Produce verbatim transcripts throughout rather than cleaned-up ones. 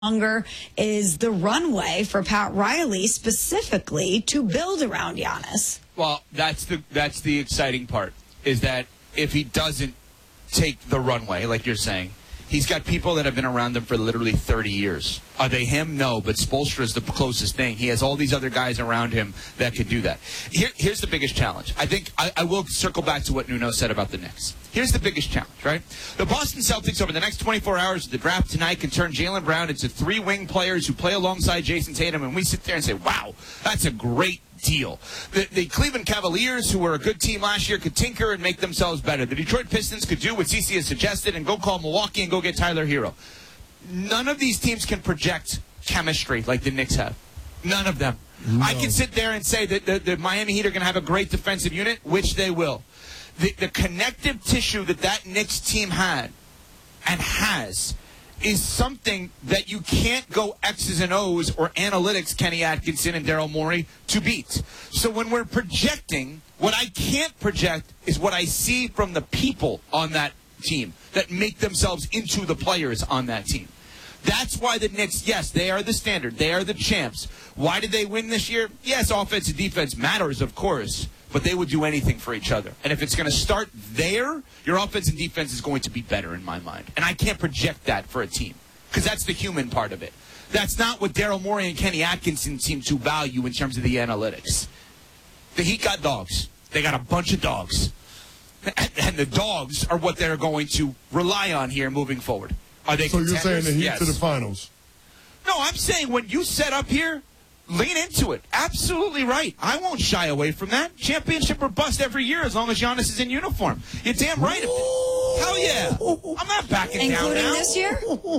longer is the runway for Pat Riley specifically to build around Giannis? Well, that's the that's the exciting part, is that if he doesn't take the runway, like you're saying, he's got people that have been around him for literally thirty years. Are they him? No, but Spoelstra is the closest thing. He has all these other guys around him that could do that. Here, here's the biggest challenge. I think I, I will circle back to what Nuno said about the Knicks. Here's the biggest challenge, right? The Boston Celtics over the next twenty-four hours of the draft tonight can turn Jaylen Brown into three wing players who play alongside Jason Tatum, and we sit there and say, wow, that's a great deal. The, the Cleveland Cavaliers, who were a good team last year, could tinker and make themselves better. The Detroit Pistons could do what Cece has suggested and go call Milwaukee and go get Tyler Hero. None of these teams can project chemistry like the Knicks have. None of them. No. I can sit there and say that the, the Miami Heat are going to have a great defensive unit, which they will. The, the connective tissue that that Knicks team had and has is something that you can't go X's and O's or analytics, Kenny Atkinson and Daryl Morey, to beat. So when we're projecting, what I can't project is what I see from the people on that team that make themselves into the players on that team. That's why the Knicks, yes, they are the standard. They are the champs. Why did they win this year? Yes, offense and defense matters, of course, but they would do anything for each other. And if it's going to start there, your offense and defense is going to be better in my mind. And I can't project that for a team because that's the human part of it. That's not what Daryl Morey and Kenny Atkinson seem to value in terms of the analytics. The Heat got dogs. They got a bunch of dogs. And the dogs are what they're going to rely on here moving forward. Are they so contenders? You're saying the Heat yes. to the finals? No, I'm saying when you set up here, lean into it. Absolutely right. I won't shy away from that. Championship or bust every year as long as Giannis is in uniform. You're damn right. Hell yeah. I'm not backing Including down now. this year?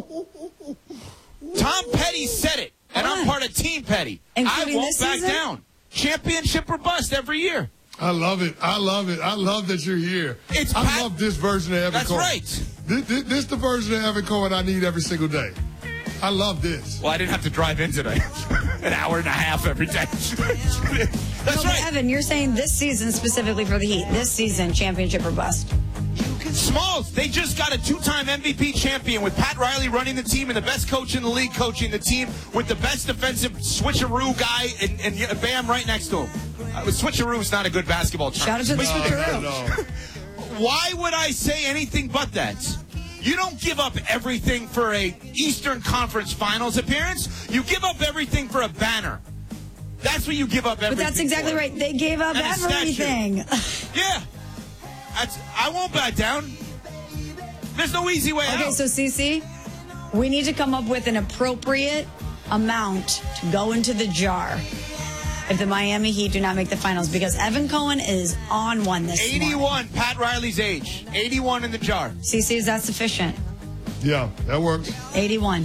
Tom Petty said it, and Hold I'm on. part of Team Petty. Including I won't this back season? down. Championship or bust every year. I love it. I love it. I love that you're here. It's I Pat- love this version of Evan That's Cohen. right. This, this, this is the version of Evan Cohen I need every single day. I love this. Well, I didn't have to drive in today. An hour and a half every day. That's No, but right. Evan, you're saying this season specifically for the Heat. This season, championship or bust. Smalls, they just got a two-time M V P champion with Pat Riley running the team and the best coach in the league coaching the team with the best defensive switcheroo guy and, and Bam right next to him. Uh, switcheroo is not a good basketball term. Shout out to the But- switcheroo. No, no. Why would I say anything but that? You don't give up everything for a Eastern Conference Finals appearance. You give up everything for a banner. That's what you give up everything But that's exactly for. right. They gave up And a statue. everything. Yeah. That's, I won't back down. There's no easy way Okay, out. so Cece, we need to come up with an appropriate amount to go into the jar if the Miami Heat do not make the finals, because Evan Cohen is on one this morning. eighty-one, Pat Riley's age. eighty-one in the jar. Cece, is that sufficient? Yeah, that works. eighty-one.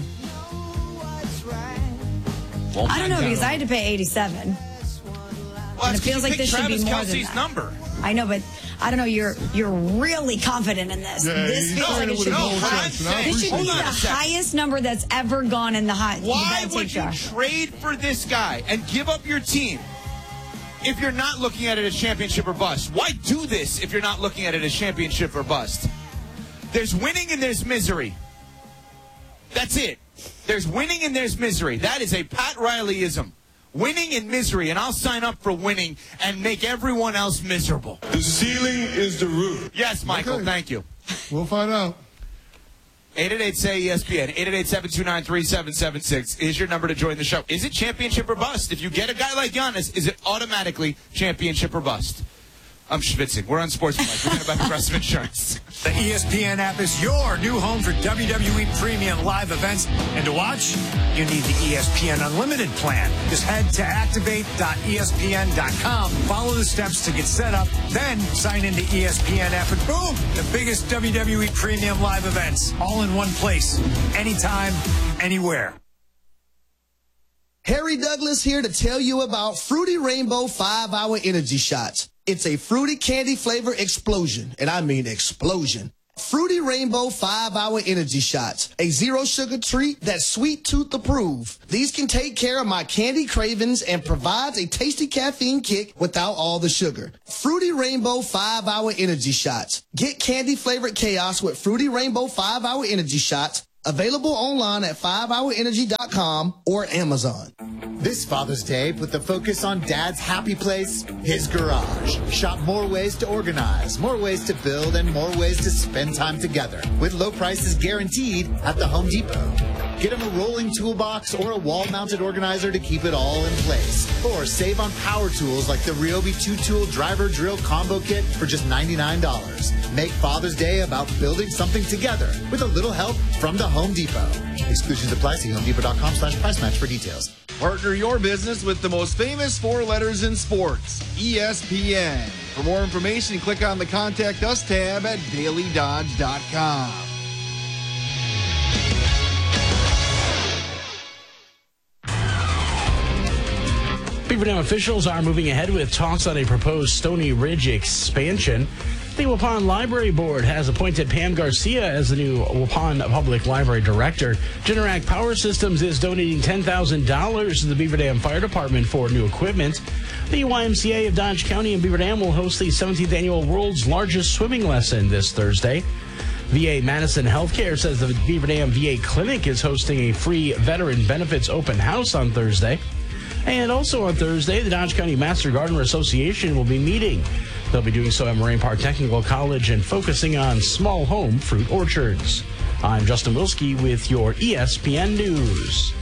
Won't I don't back know, down. because I had to pay eighty-seven. Well, and that's it feels 'cause like you this picked should be Travis more than Kelce's that. number. I know, but I don't know. You're you're really confident in this. Yeah, this he's feels like doing it it should with be a gold high. chest, and I This should Hold be on the a second. highest number that's ever gone in the hot. Why the would you jar. trade for this guy and give up your team if you're not looking at it as championship or bust? Why do this if you're not looking at it as championship or bust? There's winning and there's misery. That's it. There's winning and there's misery. That is a Pat Rileyism. Winning and misery, and I'll sign up for winning and make everyone else miserable. The ceiling is the roof. Yes, Michael, Okay. thank you. We'll find out. eight eight eight, S A Y, E S P N, eight eight eight, seven two nine, three seven seven six is your number to join the show. Is it championship or bust? If you get a guy like Giannis, is it automatically championship or bust? I'm schwitzing. We're on Sports Mike. We're talking about Progressive Insurance. The E S P N app is your new home for W W E premium live events. And to watch, you need the E S P N Unlimited plan. Just head to activate dot E S P N dot com, follow the steps to get set up, then sign into E S P N app, and boom, the biggest W W E premium live events, all in one place, anytime, anywhere. Harry Douglas here to tell you about Fruity Rainbow five hour Energy Shots. It's a fruity candy flavor explosion, and I mean explosion. Fruity Rainbow five hour Energy Shots, a zero sugar treat that's sweet tooth approved. These can take care of my candy cravings and provides a tasty caffeine kick without all the sugar. Fruity Rainbow five hour Energy Shots. Get candy flavored chaos with Fruity Rainbow five hour Energy Shots. Available online at five hour energy dot com or Amazon. This Father's Day, put the focus on Dad's happy place, his garage. Shop more ways to organize, more ways to build, and more ways to spend time together. With low prices guaranteed at the Home Depot. Get him a rolling toolbox or a wall-mounted organizer to keep it all in place. Or save on power tools like the Ryobi two-tool driver drill combo kit for just ninety-nine dollars. Make Father's Day about building something together with a little help from the Home Depot. Exclusions apply. See homedepot.com slash price match for details. Partner your business with the most famous four letters in sports, E S P N. For more information, click on the Contact Us tab at daily dodge dot com. Beaver Dam officials are moving ahead with talks on a proposed Stony Ridge expansion. The Waupun Library Board has appointed Pam Garcia as the new Waupun Public Library Director. Generac Power Systems is donating ten thousand dollars to the Beaver Dam Fire Department for new equipment. The Y M C A of Dodge County and Beaver Dam will host the seventeenth annual World's Largest Swimming Lesson this Thursday. V A Madison Healthcare says the Beaver Dam V A Clinic is hosting a free veteran benefits open house on Thursday. And also on Thursday, the Dodge County Master Gardener Association will be meeting. They'll be doing so at Moraine Park Technical College and focusing on small home fruit orchards. I'm Justin Wilski with your E S P N News.